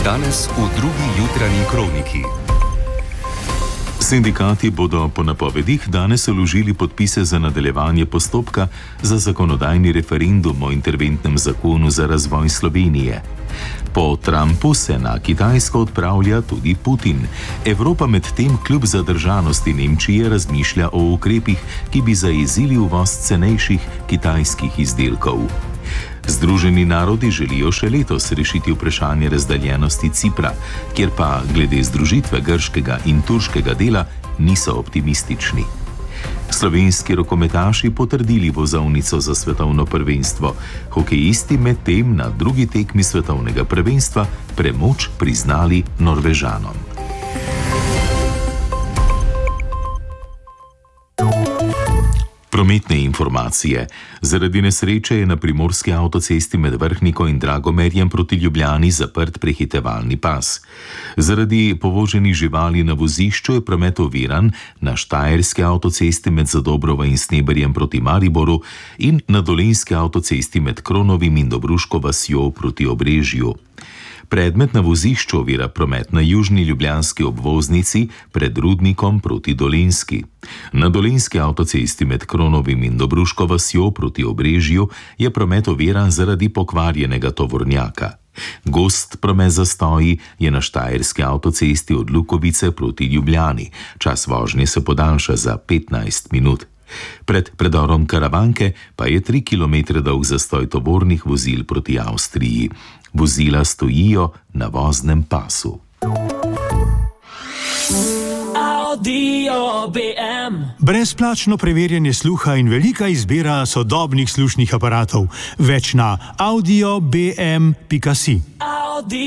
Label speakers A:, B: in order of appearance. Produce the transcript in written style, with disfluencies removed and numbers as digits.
A: Danes v drugi jutranji kroniki.
B: Sindikati bodo po napovedih danes vložili podpise za nadaljevanje postopka za zakonodajni referendum o interventnem zakonu za razvoj Slovenije. Po Trumpu se na Kitajsko odpravlja tudi Putin. Evropa medtem kljub zadržanosti Nemčije razmišlja o ukrepih, ki bi zajezili uvoz cenejših kitajskih izdelkov. Združeni narodi želijo še letos rešiti vprašanje razdaljenosti Cipra, kjer pa glede združitve grškega in turškega dela niso optimistični. Slovenski rokometaši potrdili vozovnico za svetovno prvenstvo, hokejisti medtem na drugi tekmi svetovnega prvenstva premoč priznali Norvežanom. Prometne informacije. Zaradi nesreče je na primorski avtocesti med Vrhniko in Dragomerjem proti Ljubljani zaprt prehitevalni pas. Zaradi povoženih živali na vozišču je promet oviran na štajerski avtocesti med Zadobrovo in Sneberjem proti Mariboru in na dolenjski avtocesti med Kronovim in Dobruško vasjo proti Obrežju. Predmet na vozišču ovira promet na južni ljubljanski obvoznici pred Rudnikom proti Dolenjski. Na dolenjski avtocesti med Kronovim in Dobruško vasjo proti Obrežju je promet oviran zaradi pokvarjenega tovornjaka. Gost promet zastoji je na štajerski avtocesti od Lukovice proti Ljubljani. Čas vožnje se podaljša za 15 minut. Pred predorom Karavanke pa je 3 km dolg zastoj tovornih vozil proti Avstriji. Vozila stojijo na voznem pasu.
C: Brezplačno preverjanje sluha in velika izbira sodobnih slušnih aparatov. Več na audiobm.si.